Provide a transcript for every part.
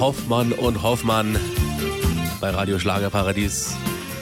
Hoffmann und Hoffmann bei Radio Schlagerparadies.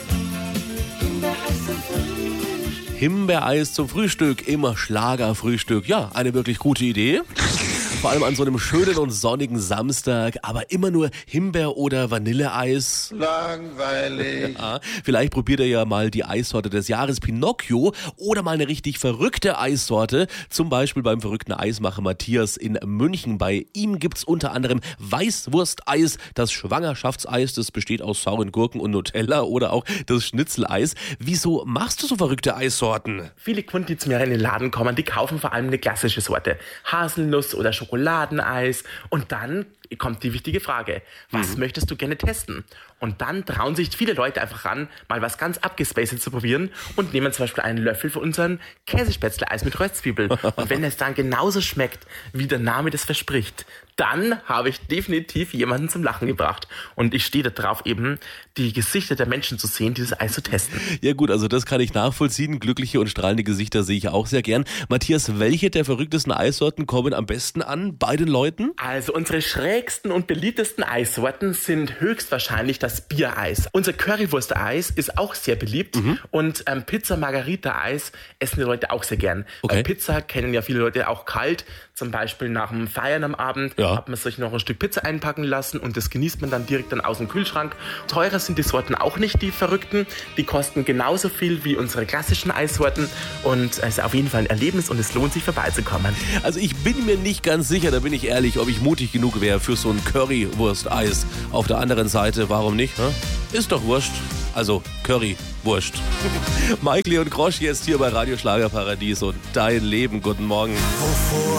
Himbeereis zum Frühstück, immer Schlagerfrühstück. Ja, eine wirklich gute Idee. Vor allem an so einem schönen und sonnigen Samstag, aber immer nur Himbeer- oder Vanilleeis. Langweilig. Ja, vielleicht probiert ihr ja mal die Eissorte des Jahres Pinocchio oder mal eine richtig verrückte Eissorte. Zum Beispiel beim verrückten Eismacher Matthias in München. Bei ihm gibt's unter anderem Weißwursteis, das Schwangerschaftseis, das besteht aus sauren Gurken und Nutella oder auch das Schnitzeleis. Wieso machst du so verrückte Eissorten? Viele Kunden, die zu mir in den Laden kommen, die kaufen vor allem eine klassische Sorte. Haselnuss oder Schokoladeneis. Und dann kommt die wichtige Frage. Was möchtest du gerne testen? Und dann trauen sich viele Leute einfach ran, mal was ganz abgespaced zu probieren und nehmen zum Beispiel einen Löffel für unseren Käsespätzle-Eis mit Röstzwiebeln. Und wenn es dann genauso schmeckt, wie der Name das verspricht, dann habe ich definitiv jemanden zum Lachen gebracht. Und ich stehe darauf eben, die Gesichter der Menschen zu sehen, dieses Eis zu testen. Ja gut, also das kann ich nachvollziehen. Glückliche und strahlende Gesichter sehe ich auch sehr gern. Matthias, welche der verrücktesten Eissorten kommen am besten an bei den Leuten? Also unsere schrägsten und beliebtesten Eissorten sind höchstwahrscheinlich das Biereis. Unser Currywurst-Eis ist auch sehr beliebt und Pizza-Margarita-Eis essen die Leute auch sehr gern. Okay. Weil Pizza kennen ja viele Leute auch kalt, zum Beispiel nach dem Feiern am Abend hat man sich noch ein Stück Pizza einpacken lassen und das genießt man dann direkt dann aus dem Kühlschrank. Teurer sind die Sorten auch nicht, die verrückten. Die kosten genauso viel wie unsere klassischen Eissorten und es ist auf jeden Fall ein Erlebnis und es lohnt sich vorbeizukommen. Also ich bin mir nicht ganz sicher, da bin ich ehrlich, ob ich mutig genug wäre für so ein Currywurst-Eis. Auf der anderen Seite, warum nicht? Hä? Ist doch wurscht. Also Currywurst. Michael und Grosch jetzt hier bei Radio Schlagerparadies und dein Leben. Guten Morgen. Wovor